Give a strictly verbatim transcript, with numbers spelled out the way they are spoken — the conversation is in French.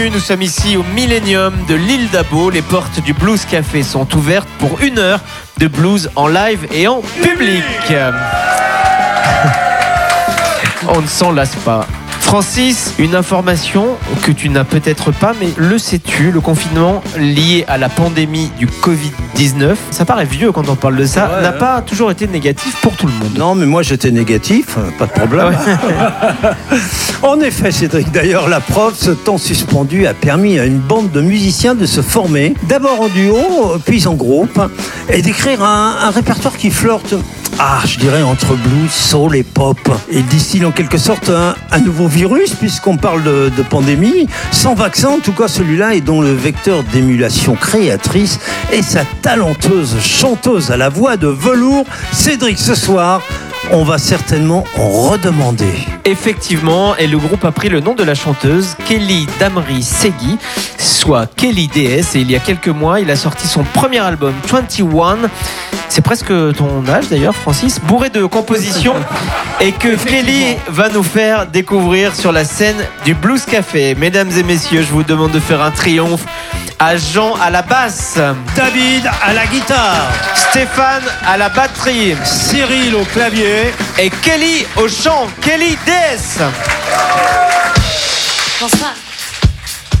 Nous sommes ici au Millennium de l'île d'Abo. Les portes du Blues Café sont ouvertes pour une heure de blues en live et en public. On ne s'en lasse pas. Francis, une information que tu n'as peut-être pas, mais le sais-tu, le confinement lié à la pandémie du covid dix-neuf, ça paraît vieux quand on parle de ça, ouais, n'a ouais. pas toujours été négatif pour tout le monde. Non, mais moi j'étais négatif, pas de problème. Ouais. En effet, Cédric, d'ailleurs, la preuve, ce temps suspendu a permis à une bande de musiciens de se former, d'abord en duo, puis en groupe, et d'écrire un, un répertoire qui flirte, ah, je dirais, entre blues, soul et pop. Il distille en quelque sorte un, un nouveau virus, puisqu'on parle de, de pandémie, sans vaccin, en tout cas celui-là, et dont le vecteur d'émulation créatrice est sa talenteuse chanteuse à la voix de velours, Cédric. Ce soir, on va certainement en redemander. Effectivement, et le groupe a pris le nom de la chanteuse Kelly Damri Segui, soit Kelly D S, et il y a quelques mois, il a sorti son premier album vingt et un. C'est presque ton âge d'ailleurs, Francis, bourré de compositions, et que Kelly va nous faire découvrir sur la scène du Blues Café. Mesdames et messieurs, je vous demande de faire un triomphe à Jean à la basse, David à la guitare, Stéphane à la batterie, Cyril au clavier et Kelly au chant. Kelly D S. Bonsoir.